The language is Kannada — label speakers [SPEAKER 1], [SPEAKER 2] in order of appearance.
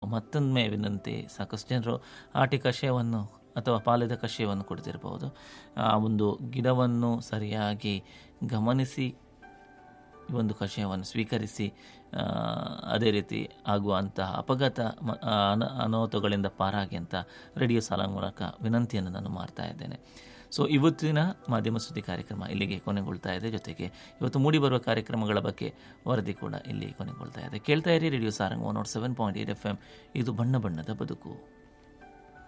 [SPEAKER 1] ಮತ್ತೊಮ್ಮೆ ವಿನಂತಿ, ಸಾಕಷ್ಟು ಜನರು ಆಟಿ ಕಷಾಯವನ್ನು ಅಥವಾ ಪಾಲಿದ ಕಷಾಯವನ್ನು ಕುಡಿದಿರಬಹುದು. ಆ ಒಂದು ಗಿಡವನ್ನು ಸರಿಯಾಗಿ ಗಮನಿಸಿ ಈ ಒಂದು ಕಷಾಯವನ್ನು ಸ್ವೀಕರಿಸಿ ಅದೇ ರೀತಿ ಆಗುವಂತಹ ಅಪಘಾತ ಅನಾಹುತಗಳಿಂದ ಪಾರಾಗಿ ಅಂತ ರೇಡಿಯೋ ಸಾರಂಗ್ ಮೂಲಕ ವಿನಂತಿಯನ್ನು ನಾನು ಮಾಡ್ತಾ ಇದ್ದೇನೆ. ಸೊ ಇವತ್ತಿನ ಮಾಧ್ಯಮ ಸುದ್ದಿ ಕಾರ್ಯಕ್ರಮ ಇಲ್ಲಿಗೆ ಕೊನೆಗೊಳ್ತಾ ಇದೆ. ಜೊತೆಗೆ ಇವತ್ತು ಮೂಡಿಬರುವ ಕಾರ್ಯಕ್ರಮಗಳ ಬಗ್ಗೆ ವರದಿ ಕೂಡ ಇಲ್ಲಿ ಕೊನೆಗೊಳ್ತಾ ಇದೆ. ಕೇಳ್ತಾ ಇರಿ ರೇಡಿಯೋ ಸಾರಂಗ್ 107.8 FM. ಇದು ಬಣ್ಣ ಬಣ್ಣದ ಬದುಕು.